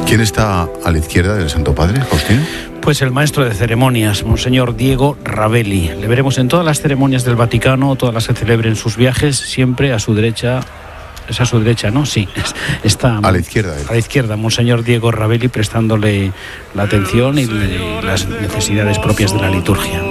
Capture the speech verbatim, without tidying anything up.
¿Quién está a la izquierda del Santo Padre, Faustino? Pues el maestro de ceremonias, Monseñor Diego Ravelli. Le veremos en todas las ceremonias del Vaticano, todas las que celebren sus viajes, siempre a su derecha. Es a su derecha, ¿no? Sí, está a la izquierda. A la izquierda, Monseñor Diego Ravelli, prestándole la atención y le, las necesidades propias de la liturgia.